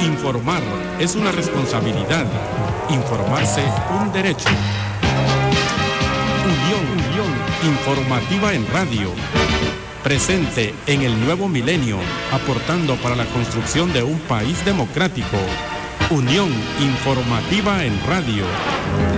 Informar es una responsabilidad. Informarse, un derecho. Unión Informativa en Radio. Presente en el nuevo milenio, aportando para la construcción de un país democrático. Unión Informativa en Radio.